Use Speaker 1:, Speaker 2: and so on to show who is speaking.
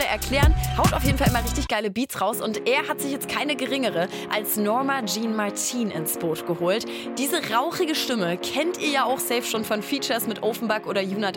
Speaker 1: erklären. Haut auf jeden Fall immer richtig geile Beats raus. Und er hat sich jetzt keine geringere als Norma Jean Martin ins Boot geholt. Diese rauchige Stimme kennt ihr ja auch safe schon von Features mit Offenbach oder Junat